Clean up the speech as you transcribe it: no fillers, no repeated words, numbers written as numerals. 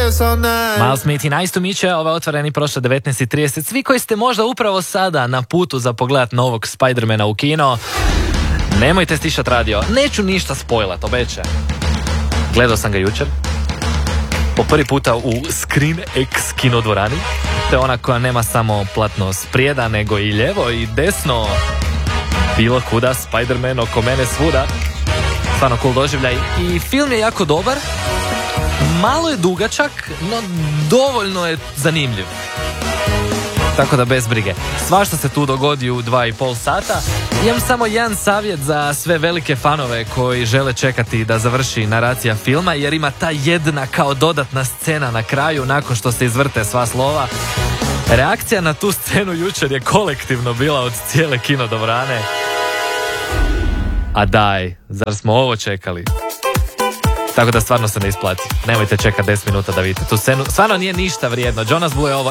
Miles Smith i Nice to Meet You, ova otvoreni prošle 19:30. Svi koji ste možda upravo sada na putu za pogled novog Spider-mana u kino, nemojte stišat radio, neću ništa spojlat, obećam. Gledao sam ga jučer, po prvi puta u Screen X kinodvorani. To je ona koja nema samo platno sprijeda, nego i lijevo i desno. Bilo kuda, Spider-Man oko mene svuda. Stvarno cool doživljaj. I film je jako dobar. Malo je dugačak, no dovoljno je zanimljiv. Tako da bez brige. Svašta se tu dogodi u 2,5 sata. Imam samo jedan savjet za sve velike fanove koji žele čekati da završi naracija filma, jer ima ta jedna kao dodatna scena na kraju nakon što se izvrte sva slova. Reakcija na tu scenu jučer je kolektivno bila od cijele kinodvorane. A daj, zar smo ovo čekali? Tako da stvarno se ne isplati. Nemojte čekati 10 minuta da vidite tu scenu. Stvarno nije ništa vrijedno. Jonas Blue je ovo